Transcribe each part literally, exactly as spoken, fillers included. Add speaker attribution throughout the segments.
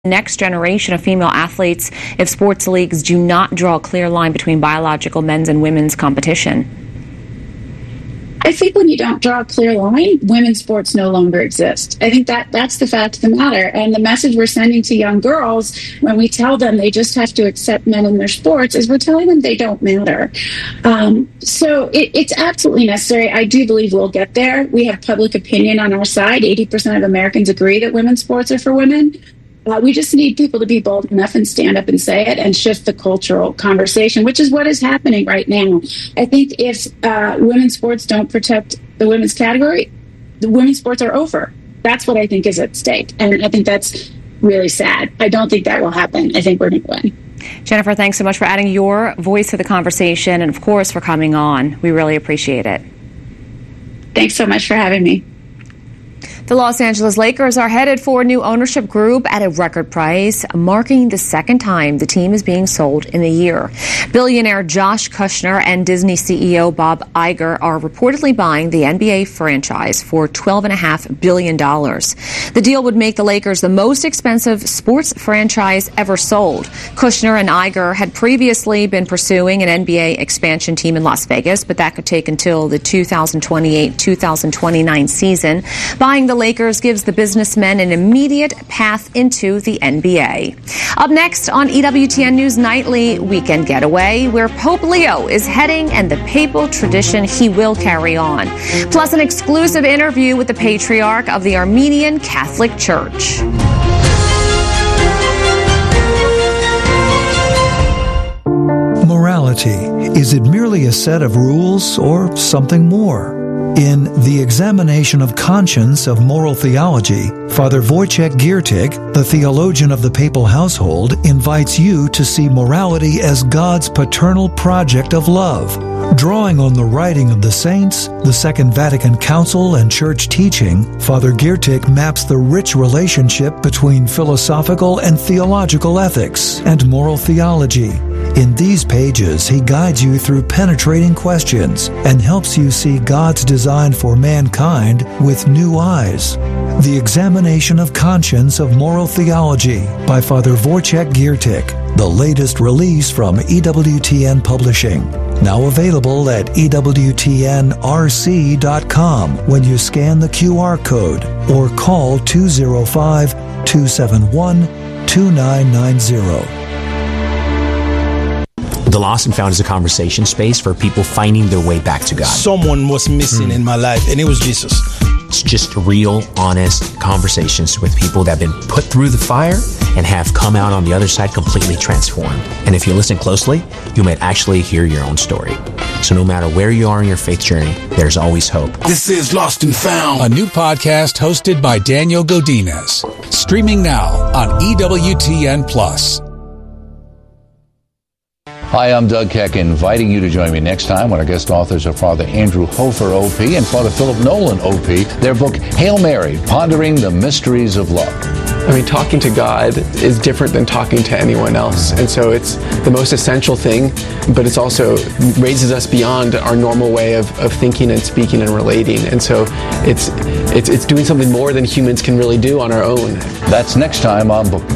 Speaker 1: next generation of female athletes if sports leagues do not draw a clear line between biological men's and women's competition?
Speaker 2: I think when you don't draw a clear line, women's sports no longer exist. I think that that's the fact of the matter. And the message we're sending to young girls when we tell them they just have to accept men in their sports is we're telling them they don't matter. Um, so it, it's absolutely necessary. I do believe we'll get there. We have public opinion on our side. eighty percent of Americans agree that women's sports are for women. Uh, we just need people to be bold enough and stand up and say it and shift the cultural conversation, which is what is happening right now. I think if uh, women's sports don't protect the women's category, the women's sports are over. That's what I think is at stake. And I think that's really sad. I don't think that will happen. I think we're going to win.
Speaker 1: Jennifer, thanks so much for adding your voice to the conversation and, of course, for coming on. We really appreciate it.
Speaker 2: Thanks so much for having me.
Speaker 1: The Los Angeles Lakers are headed for a new ownership group at a record price, marking the second time the team is being sold in a year. Billionaire Josh Kushner and Disney C E O Bob Iger are reportedly buying the N B A franchise for twelve point five billion dollars. The deal would make the Lakers the most expensive sports franchise ever sold. Kushner and Iger had previously been pursuing an N B A expansion team in Las Vegas, but that could take until the two thousand twenty-eight two thousand twenty-nine season. Buying the Lakers gives the businessmen an immediate path into the N B A. Up next on E W T N News Nightly Weekend Getaway, where Pope Leo is heading and the papal tradition he will carry on. Plus an exclusive interview with the Patriarch of the Armenian Catholic Church.
Speaker 3: Morality, is it merely a set of rules or something more? In The Examination of Conscience of Moral Theology, Father Wojciech Giertych, the theologian of the papal household, invites you to see morality as God's paternal project of love. Drawing on the writing of the saints, the Second Vatican Council, and church teaching, Father Giertych maps the rich relationship between philosophical and theological ethics and moral theology. In these pages, he guides you through penetrating questions and helps you see God's design for mankind with new eyes. The Examination of Conscience of Moral Theology by Father Wojciech Giertych, the latest release from E W T N Publishing. Now available at E W T N R C dot com when you scan the Q R code or call two oh five, two seven one, two nine nine zero.
Speaker 4: The Lost and Found is a conversation space for people finding their way back to God.
Speaker 5: Someone was missing mm. in my life, and it was Jesus.
Speaker 4: It's just real, honest conversations with people that have been put through the fire and have come out on the other side completely transformed. And if you listen closely, you might actually hear your own story. So no matter where you are in your faith journey, there's always hope.
Speaker 6: This is Lost and Found,
Speaker 7: a new podcast hosted by Daniel Godinez. Streaming now on E W T N Plus.
Speaker 8: Hi, I'm Doug Keck, inviting you to join me next time when our guest authors are Father Andrew Hofer, O P, and Father Philip Nolan, O P. Their book, Hail Mary, Pondering the Mysteries of Love.
Speaker 9: I mean, talking to God is different than talking to anyone else. And so it's the most essential thing, but it's also raises us beyond our normal way of, of thinking and speaking and relating. And so it's, it's, it's doing something more than humans can really do on our own.
Speaker 8: That's next time on Bookmark.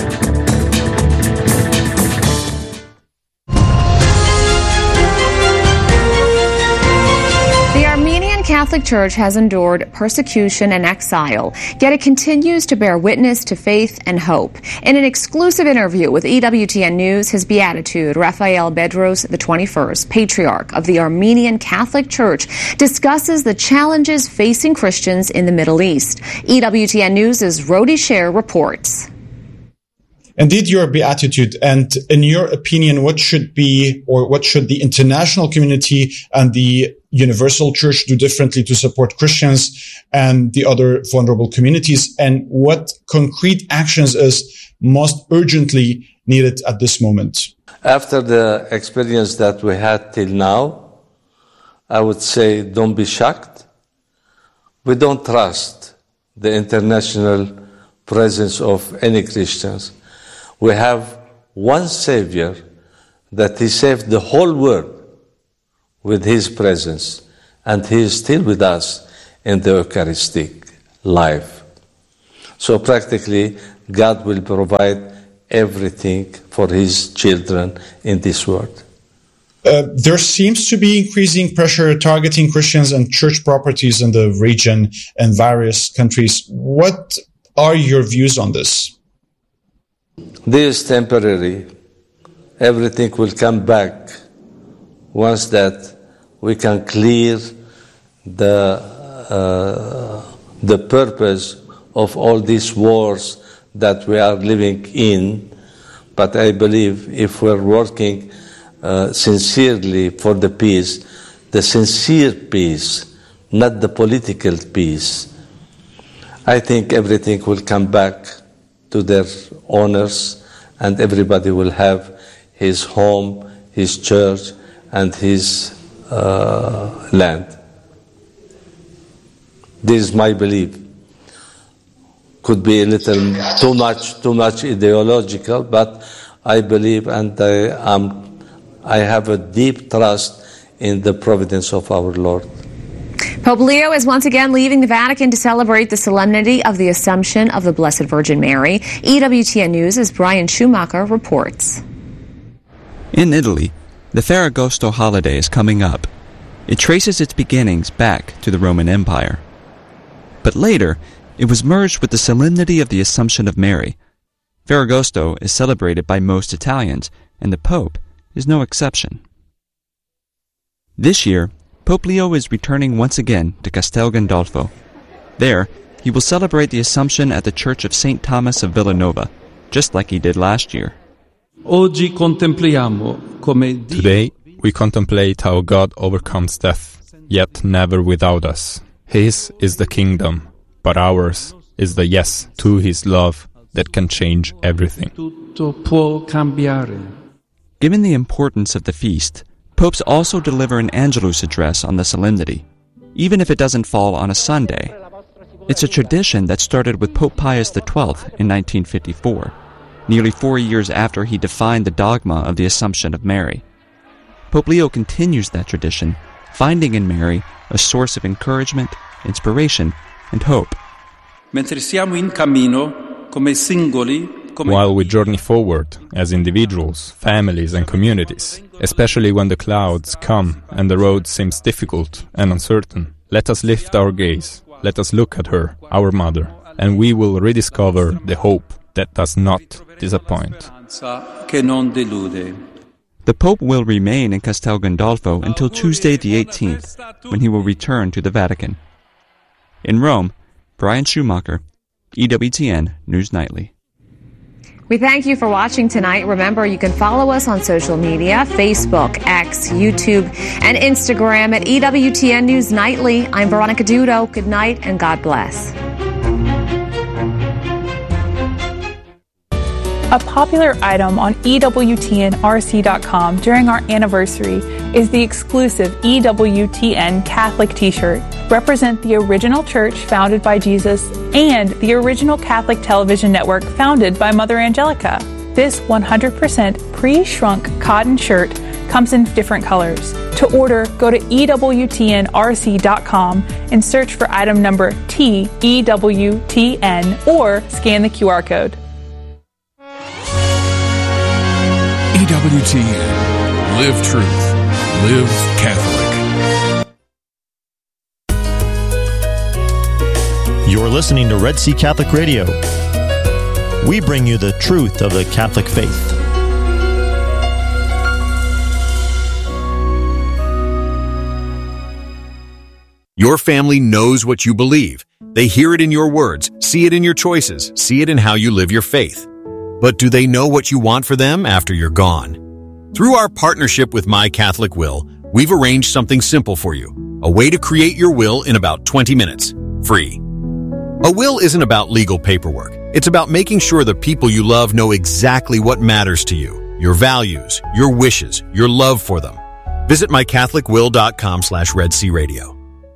Speaker 1: Catholic Church has endured persecution and exile, yet it continues to bear witness to faith and hope. In an exclusive interview with E W T N News, His Beatitude, Raphael Bedros the twenty-first, Patriarch of the Armenian Catholic Church, discusses the challenges facing Christians in the Middle East. E W T N News' Rodi Sher reports.
Speaker 10: Indeed, your beatitude. And in your opinion, what should be, or what should the international community and the universal church do differently to support Christians and the other vulnerable communities? And what concrete actions is most urgently needed at this moment?
Speaker 11: After the experience that we had till now, I would say don't be shocked. We don't trust the international presence of any Christians. We have one Savior that He saved the whole world with His presence, and He is still with us in the Eucharistic life. So practically, God will provide everything for his children in this world.
Speaker 10: Uh, there seems to be increasing pressure targeting Christians and church properties in the region and various countries. What are your views on this?
Speaker 11: This is temporary. Everything will come back once that we can clear the uh, the purpose of all these wars that we are living in. But I believe if we're working uh, sincerely for the peace, the sincere peace, not the political peace, I think everything will come back to their owners and everybody will have his home, his church, and his uh, land. This is my belief. Could be a little too much, too much ideological, but I believe and I am, I have a deep trust in the providence of our Lord.
Speaker 1: Pope Leo is once again leaving the Vatican to celebrate the solemnity of the Assumption of the Blessed Virgin Mary. E W T N News' Brian Schumacher reports.
Speaker 6: In Italy, the Ferragosto holiday is coming up. It traces its beginnings back to the Roman Empire. But later, it was merged with the solemnity of the Assumption of Mary. Ferragosto is celebrated by most Italians, and the Pope is no exception. This year, Pope Leo is returning once again to Castel Gandolfo. There, he will celebrate the Assumption at the Church of Saint Thomas of Villanova, just like he did last year.
Speaker 12: Today, we contemplate how God overcomes death, yet never without us. His is the kingdom, but ours is the yes to His love that can change everything.
Speaker 6: Given the importance of the feast, popes also deliver an Angelus address on the solemnity, even if it doesn't fall on a Sunday. It's a tradition that started with Pope Pius the twelfth in nineteen fifty-four, nearly four years after he defined the dogma of the Assumption of Mary. Pope Leo continues that tradition, finding in Mary a source of encouragement, inspiration, and hope.
Speaker 12: While we journey forward as individuals, families, and communities, especially when the clouds come and the road seems difficult and uncertain, let us lift our gaze, let us look at her, our mother, and we will rediscover the hope that does not disappoint.
Speaker 6: The Pope will remain in Castel Gandolfo until Tuesday the eighteenth, when he will return to the Vatican. In Rome, Brian Schumacher, E W T N News Nightly.
Speaker 1: We thank you for watching tonight. Remember, you can follow us on social media, Facebook, X, YouTube, and Instagram at E W T N News Nightly. I'm Veronica Dudo. Good night and God bless.
Speaker 13: A popular item on E W T N R C dot com during our anniversary is the exclusive E W T N Catholic t-shirt. Represent the original church founded by Jesus and the original Catholic television network founded by Mother Angelica. This one hundred percent pre-shrunk cotton shirt comes in different colors. To order, go to E W T N R C dot com and search for item number T E W T N or scan the Q R code.
Speaker 7: E W T N. Live truth. Live Catholic.
Speaker 14: You're listening to Red Sea Catholic Radio. We bring you the truth of the Catholic faith.
Speaker 15: Your family knows what you believe. They hear it in your words, see it in your choices, see it in how you live your faith. But do they know what you want for them after you're gone? Through our partnership with My Catholic Will, we've arranged something simple for you. A way to create your will in about twenty minutes. Free. A will isn't about legal paperwork. It's about making sure the people you love know exactly what matters to you, your values, your wishes, your love for them. Visit my catholic will dot com slash Red Sea Radio.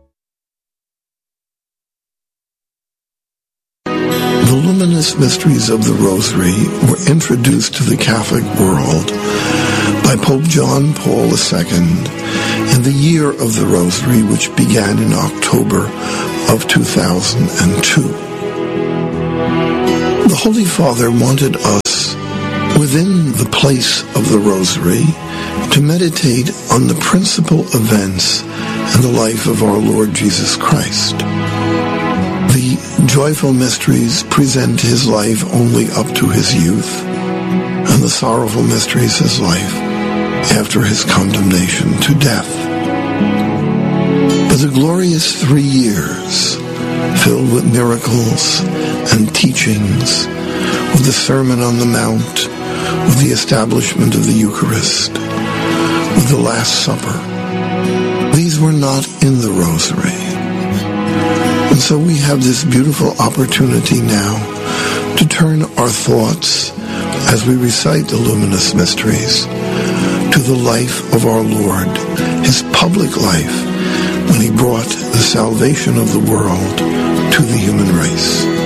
Speaker 16: The luminous mysteries of the Rosary were introduced to the Catholic world by Pope John Paul the Second in the Year of the Rosary, which began in October of two thousand two. The Holy Father wanted us, within the place of the Rosary, to meditate on the principal events in the life of our Lord Jesus Christ. The joyful mysteries present his life only up to his youth, and the sorrowful mysteries his life after his condemnation to death. But the glorious three years, filled with miracles and teachings, with the Sermon on the Mount, with the establishment of the Eucharist, with the Last Supper, these were not in the Rosary. And so we have this beautiful opportunity now to turn our thoughts, as we recite the luminous mysteries, to the life of our Lord, his public life, when he brought the salvation of the world to the human race.